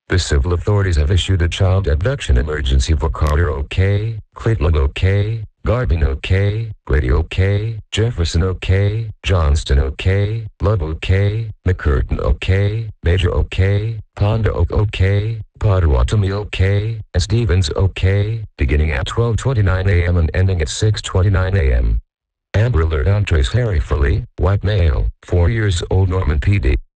The civil authorities have issued a child abduction emergency for Carter OK, Cleveland OK, Garvin OK, Grady OK, Jefferson OK, Johnston OK, Love OK, McCurtain OK, Major OK, Ponda OK, Potawatomi OK, and Stevens OK, beginning at 12:29 a.m. and ending at 6:29 a.m. Amber Alert on Trace Harry Foley, white male, 4 years old, Norman PD.